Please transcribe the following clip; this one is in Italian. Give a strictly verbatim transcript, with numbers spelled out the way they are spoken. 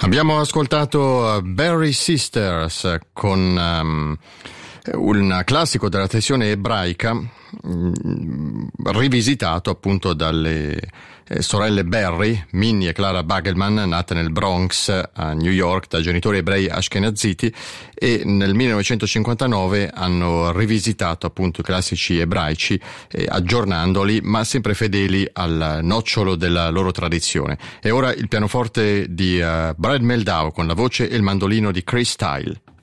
Abbiamo ascoltato Barry Sisters con um, un classico della tradizione ebraica um, rivisitato appunto dalle eh, sorelle Barry, Minnie e Clara Bagelman, nate nel Bronx a New York da genitori ebrei ashkenaziti, e nel millenovecentocinquantanove hanno rivisitato appunto i classici ebraici eh, aggiornandoli ma sempre fedeli al nocciolo della loro tradizione. E ora il pianoforte di uh, Brad Meldau con la voce e il mandolino di Chris Style.